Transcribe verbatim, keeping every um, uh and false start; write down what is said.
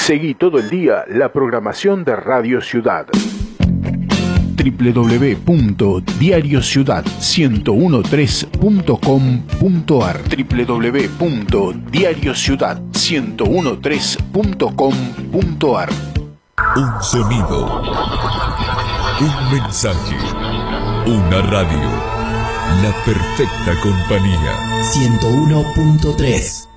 Seguí todo el día la programación de Radio Ciudad. doble u doble u doble u punto diario ciudad ciento trece punto com punto a r doble u doble u doble u punto diario ciudad ciento trece punto com punto a r. Un sonido, un mensaje, una radio, la perfecta compañía. ciento uno punto tres.